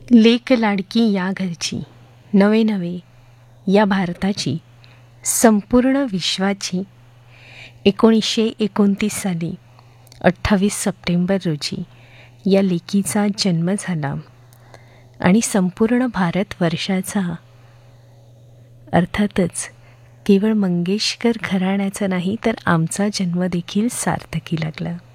लेक लाडकी या घरची, नवे नवे या भारताची, संपूर्ण विश्वाची 1929 साली 28 सप्टेंबर रोजी या लेकीचा जन्म झाला आणि संपूर्ण भारतवर्षाचा, अर्थातच केवळ मंगेशकर घराण्याचा नाही तर आमचा जन्म देखील सार्थकी लागला.